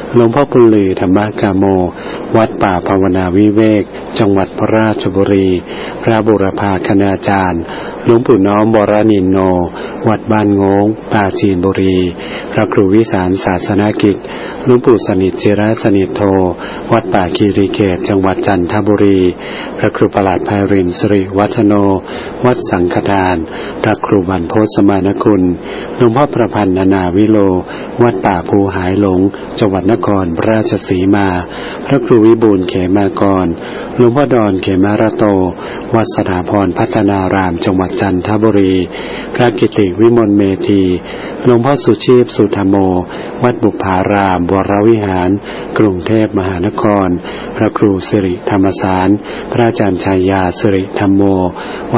หลวงพ่อบุญลือธรรมกาโมวัดป่าภาวนาวิเวกจังหวัดพระราชบุรีพระบุรพาคณาจารย์หลวงปู่น้อมวรนินโนวัดบ้านโงงปราจีนบุรีพระครูวิสารศาสนกิจหลวงปู่สนิทจิรสนิทโธวัดป่าคีรีเกตจังหวัดจันทบุรีพระครูประหลัดไพรินทร์สิริวัฒโนวัดสังฆทานพระครูบรรพตสมานคุณหลวงพ่อประพันธ์นานาวิโลวัดป่าภูหายหลงจังหวัดนครราชสีมาพระครูวิบูลย์เขมากรหลวงพ่อดอนเขมารโตวัดสถาพรพัฒนารามจังหวัดจันทบุรีพระกิติวิมลเมธีหลวงพ่อสุชีพสุธโมวัดบุพารามวรวิหารกรุงเทพมหานครพระครูสิริธรรมสารพระอาจารย์ชัยยาสิริธรรมโมวัด